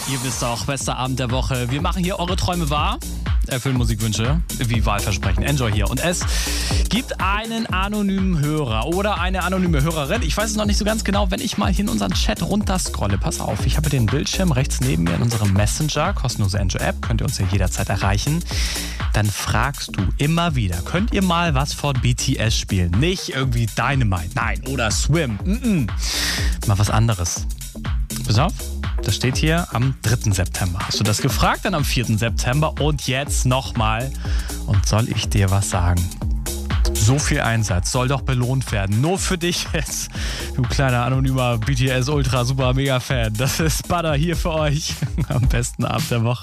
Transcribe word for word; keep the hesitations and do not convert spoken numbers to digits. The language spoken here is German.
Ihr wisst auch, bester Abend der Woche. Wir machen hier eure Träume wahr, erfüllen Musikwünsche, wie Wahlversprechen. Enjoy hier. Und es gibt einen anonymen Hörer oder eine anonyme Hörerin. Ich weiß es noch nicht so ganz genau, wenn ich mal hier in unseren Chat runterscrolle. Pass auf, ich habe den Bildschirm rechts neben mir in unserem Messenger, kostenlose Enjoy-App, könnt ihr uns ja jederzeit erreichen. Dann fragst du immer wieder, könnt ihr mal was von B T S spielen? Nicht irgendwie Dynamite, nein, oder Swim. Mm-mm. Mal was anderes. Pass auf. Das steht hier am dritten September. Hast du das gefragt? Dann am vierten September. Und jetzt nochmal. Und soll ich dir was sagen? So viel Einsatz soll doch belohnt werden. Nur für dich jetzt, du kleiner anonymer B T S Ultra Super Mega Fan. Das ist Butter hier für euch. Am besten Abend der Woche.